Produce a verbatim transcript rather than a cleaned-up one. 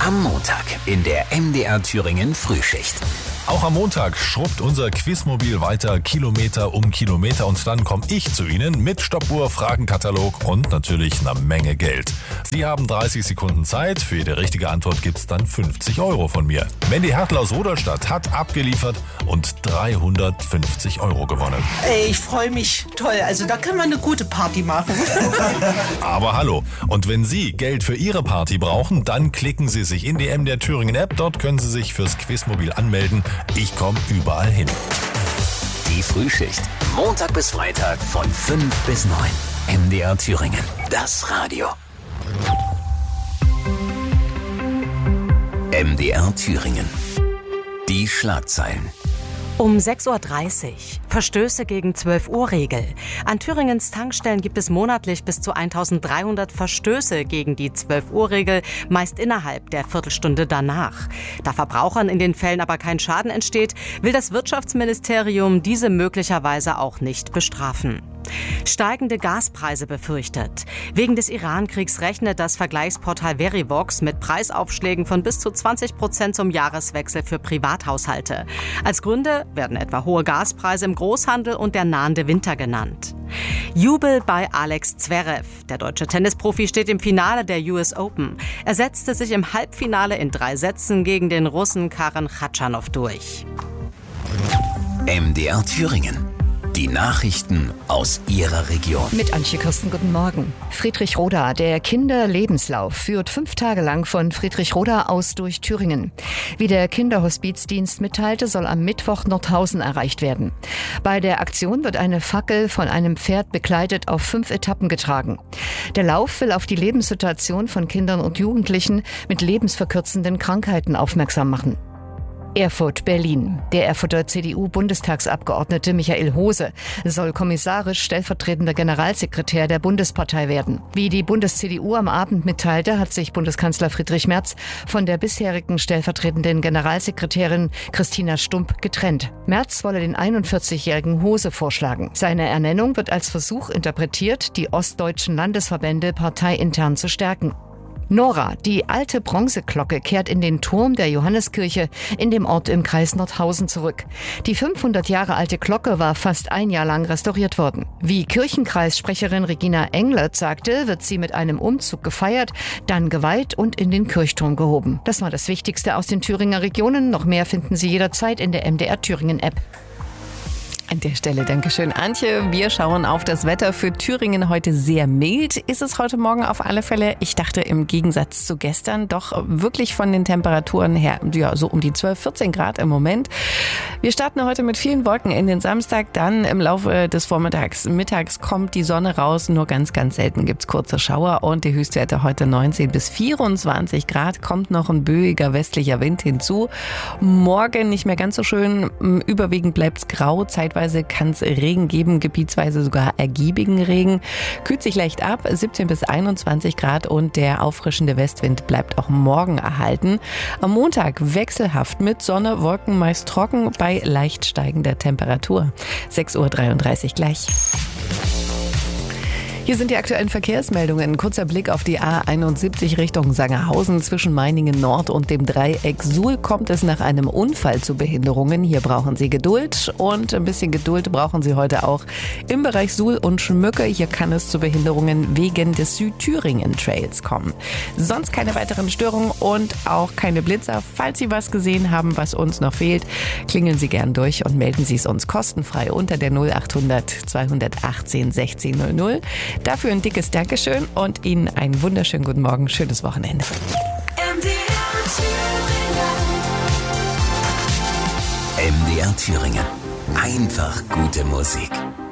Am Montag in der M D R Thüringen Frühschicht. Auch am Montag schrubbt unser Quizmobil weiter Kilometer um Kilometer und dann komme ich zu Ihnen mit Stoppuhr, Fragenkatalog und natürlich einer Menge Geld. Sie haben dreißig Sekunden Zeit, für jede richtige Antwort gibt's dann fünfzig Euro von mir. Mandy Hertel aus Rudolstadt hat abgeliefert und dreihundertfünfzig Euro gewonnen. Ey, ich freue mich. Toll, also da können wir eine gute Party machen. Aber hallo, und wenn Sie Geld für Ihre Party brauchen, dann klicken Sie sich in die M D R Thüringen App, dort können Sie sich fürs Quizmobil anmelden. Ich komme überall hin. Die Frühschicht. Montag bis Freitag von fünf bis neun. M D R Thüringen. Das Radio. M D R Thüringen. Die Schlagzeilen. Um sechs Uhr dreißig. Verstöße gegen zwölf Uhr Regel. An Thüringens Tankstellen gibt es monatlich bis zu eintausenddreihundert Verstöße gegen die zwölf Uhr Regel, meist innerhalb der Viertelstunde danach. Da Verbrauchern in den Fällen aber kein Schaden entsteht, will das Wirtschaftsministerium diese möglicherweise auch nicht bestrafen. Steigende Gaspreise befürchtet. Wegen des Iran-Kriegs rechnet das Vergleichsportal Verivox mit Preisaufschlägen von bis zu zwanzig Prozent zum Jahreswechsel für Privathaushalte. Als Gründe werden etwa hohe Gaspreise im Großhandel und der nahende Winter genannt. Jubel bei Alex Zverev. Der deutsche Tennisprofi steht im Finale der U S Open. Er setzte sich im Halbfinale in drei Sätzen gegen den Russen Karen Khachanov durch. M D R Thüringen. Die Nachrichten aus Ihrer Region. Mit Antje Christen, guten Morgen. Friedrichroda, der Kinderlebenslauf, führt fünf Tage lang von Friedrichroda aus durch Thüringen. Wie der Kinderhospizdienst mitteilte, soll am Mittwoch Nordhausen erreicht werden. Bei der Aktion wird eine Fackel von einem Pferd begleitet auf fünf Etappen getragen. Der Lauf will auf die Lebenssituation von Kindern und Jugendlichen mit lebensverkürzenden Krankheiten aufmerksam machen. Erfurt-Berlin. Der Erfurter C D U-Bundestagsabgeordnete Michael Hose soll kommissarisch stellvertretender Generalsekretär der Bundespartei werden. Wie die Bundes-C D U am Abend mitteilte, hat sich Bundeskanzler Friedrich Merz von der bisherigen stellvertretenden Generalsekretärin Christina Stump getrennt. Merz wolle den einundvierzigjährigen Hose vorschlagen. Seine Ernennung wird als Versuch interpretiert, die ostdeutschen Landesverbände parteiintern zu stärken. Nora, die alte Bronzeglocke, kehrt in den Turm der Johanneskirche in dem Ort im Kreis Nordhausen zurück. Die fünfhundert Jahre alte Glocke war fast ein Jahr lang restauriert worden. Wie Kirchenkreissprecherin Regina Englert sagte, wird sie mit einem Umzug gefeiert, dann geweiht und in den Kirchturm gehoben. Das war das Wichtigste aus den Thüringer Regionen. Noch mehr finden Sie jederzeit in der M D R Thüringen App. An der Stelle Dankeschön, Antje. Wir schauen auf das Wetter für Thüringen. Heute sehr mild ist es heute Morgen auf alle Fälle. Ich dachte im Gegensatz zu gestern doch wirklich von den Temperaturen her, ja, so um die zwölf, vierzehn Grad im Moment. Wir starten heute mit vielen Wolken in den Samstag. Dann im Laufe des Vormittags, mittags kommt die Sonne raus. Nur ganz, ganz selten gibt's kurze Schauer. Und die Höchstwerte heute neunzehn bis vierundzwanzig Grad. Kommt noch ein böiger westlicher Wind hinzu. Morgen nicht mehr ganz so schön. Überwiegend bleibt's grau. Zeitweise kann es Regen geben, gebietsweise sogar ergiebigen Regen. Kühlt sich leicht ab, siebzehn bis einundzwanzig Grad und der auffrischende Westwind bleibt auch morgen erhalten. Am Montag wechselhaft mit Sonne, Wolken meist trocken bei leicht steigender Temperatur. sechs Uhr dreiunddreißig gleich. Hier sind die aktuellen Verkehrsmeldungen. Kurzer Blick auf die A einundsiebzig Richtung Sangerhausen. Zwischen Meiningen Nord und dem Dreieck Suhl kommt es nach einem Unfall zu Behinderungen. Hier brauchen Sie Geduld und ein bisschen Geduld brauchen Sie heute auch im Bereich Suhl und Schmücke. Hier kann es zu Behinderungen wegen des Südthüringen-Trails kommen. Sonst keine weiteren Störungen und auch keine Blitzer. Falls Sie was gesehen haben, was uns noch fehlt, klingeln Sie gern durch und melden Sie es uns kostenfrei unter der null achthundert zweihundertachtzehn sechzehn null null. Dafür ein dickes Dankeschön und Ihnen einen wunderschönen guten Morgen, schönes Wochenende. M D R Thüringen. Einfach gute Musik.